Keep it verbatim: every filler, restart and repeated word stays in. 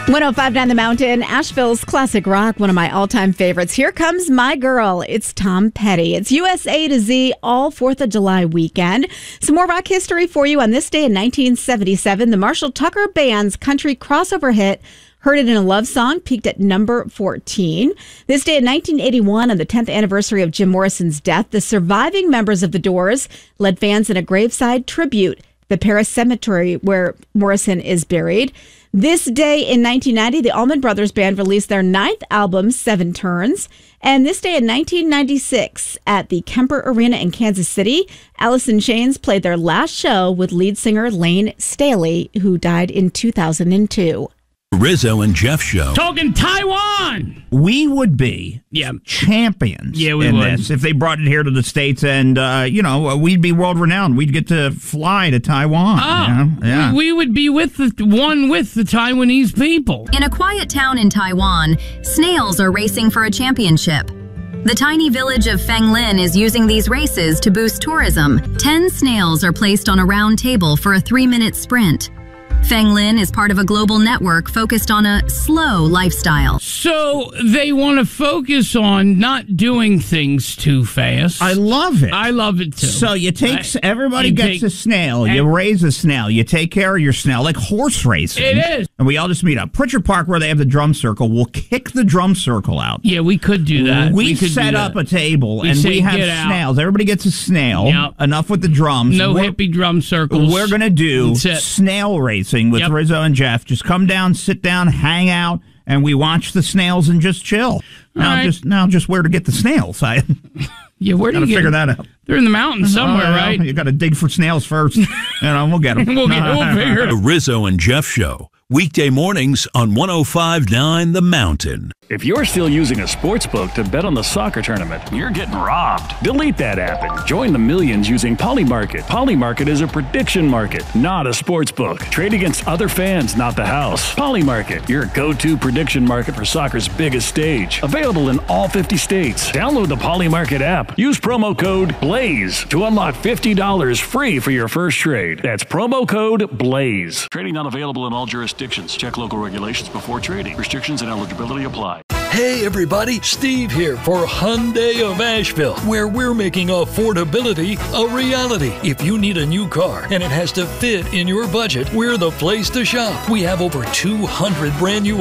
one oh five point nine The Mountain, Asheville's classic rock, one of my all-time favorites. Here comes My Girl. It's Tom Petty. It's U S A to Z all fourth of July weekend. Some more rock history for you. On this day in nineteen seventy-seven, the Marshall Tucker Band's country crossover hit, Heard It in a Love Song, peaked at number fourteen. This day in nineteen eighty-one, on the tenth anniversary of Jim Morrison's death, the surviving members of The Doors led fans in a graveside tribute, the Paris Cemetery where Morrison is buried. This day in nineteen ninety, the Allman Brothers Band released their ninth album, Seven Turns. And this day in nineteen ninety-six, at the Kemper Arena in Kansas City, Alice in Chains played their last show with lead singer Lane Staley, who died in two thousand two. Rizzo and Jeff Show. Talking Taiwan. We would be yeah. champions yeah, we in would. this if they brought it here to the States, and, uh, you know, we'd be world-renowned. We'd get to fly to Taiwan. Oh, you know? Yeah. we, we would be with the one with the Taiwanese people. In a quiet town in Taiwan, snails are racing for a championship. The tiny village of Fenglin is using these races to boost tourism. Ten snails are placed on a round table for a three-minute sprint. Fenglin is part of a global network focused on a slow lifestyle. So they want to focus on not doing things too fast. I love it. I love it too. So you take, I, everybody you gets take, a snail. You raise a snail. You take care of your snail, like horse racing. It is. And we all just meet up. Pritchard Park, where they have the drum circle, we'll kick the drum circle out. Yeah, we could do that. We, we could set up a table, we and say, we have snails. Out. Everybody gets a snail. Yep. Enough with the drums. No we're, hippie drum circles. We're going to do snail racing with yep. Rizzo and Jeff. Just come down, sit down, hang out, and we watch the snails and just chill. Now, right. just now, just where to get the snails? I yeah, where do you gotta get figure them? that out. They're in the mountains somewhere, oh, right? You got to dig for snails first. You know, we'll get them. we'll get we'll figure. The Rizzo and Jeff Show, weekday mornings on one oh five point nine The Mountain. If you're still using a sports book to bet on the soccer tournament, you're getting robbed. Delete that app and join the millions using Polymarket. Polymarket is a prediction market, not a sports book. Trade against other fans, not the house. Polymarket, your go-to prediction market for soccer's biggest stage. Available in all fifty states. Download the Polymarket app. Use promo code BLAZE to unlock fifty dollars free for your first trade. That's promo code BLAZE. Trading not available in all jurisdictions. Check local regulations before trading. Restrictions and eligibility apply. Hey everybody, Steve here for Hyundai of Asheville, where we're making affordability a reality. If you need a new car and it has to fit in your budget, we're the place to shop. We have over two hundred brand new